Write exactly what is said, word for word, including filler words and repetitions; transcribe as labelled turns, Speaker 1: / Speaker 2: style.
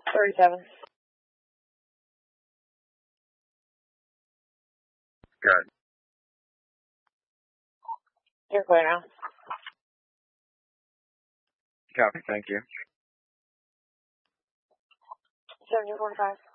Speaker 1: thirty-seven.
Speaker 2: Good.
Speaker 1: You're clear now.
Speaker 2: Copy, thank you.
Speaker 1: seventy forty-five.